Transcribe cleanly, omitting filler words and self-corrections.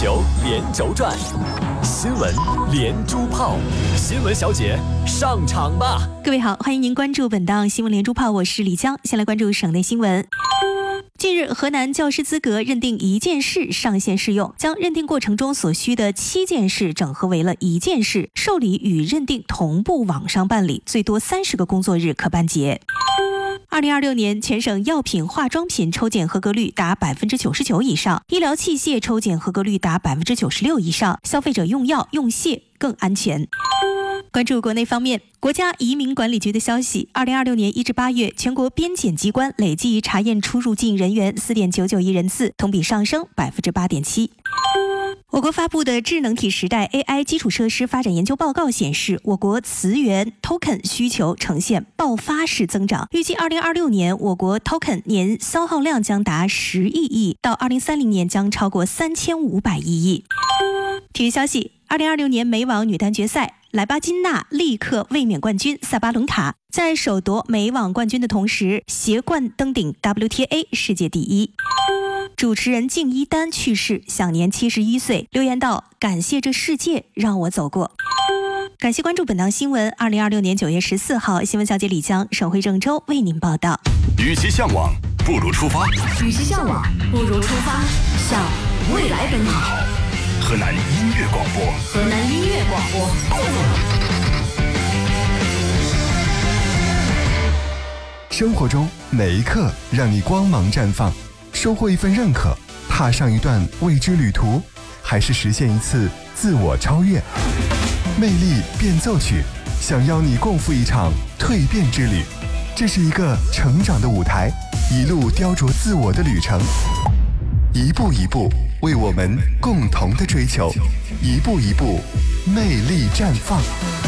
球连轴转，新闻连珠炮，新闻小姐上场吧！ 各位好，欢迎您关注本档新闻连珠炮，我是李江。先来关注省内新闻。近日，河南教师资格认定一件事上线试用，将认定过程中所需的7件事整合为了1件事，受理与认定同步网上办理，最多30个工作日可办结。2026年全省药品、化妆品抽检合格率达99%以上，医疗器械抽检合格率达96%以上，消费者用药用械更安全。关注国内方面，国家移民管理局的消息，2026年1至8月，全国边检机关累计查验出入境人员4.99亿人次，同比上升8.7%。我国发布的智能体时代 AI 基础设施发展研究报告显示，我国词源 token 需求呈现爆发式增长，预计2026年我国 token 年消耗量将达10亿亿，到2030年将超过3500亿亿。体育消息，2026年美网女单决赛，莱巴金娜力克卫冕冠军萨巴伦卡，在首夺美网冠军的同时，携冠登顶 WTA 世界第一。主持人敬一丹去世，享年71岁，留言道：感谢这世界让我走过。感谢关注本档新闻。2026年9月14号，新闻小姐李江，省会郑州为您报道。 与其向往，不如出发。 与其向往，不如出发，向未来奔跑。 河南音乐广播， 河南音乐广播。 生活中每一刻让你光芒绽放，收获一份认可，踏上一段未知旅途，还是实现一次自我超越？魅力变奏曲，想邀你共赴一场蜕变之旅。这是一个成长的舞台，一路雕琢自我的旅程，一步一步为我们共同的追求，一步一步魅力绽放。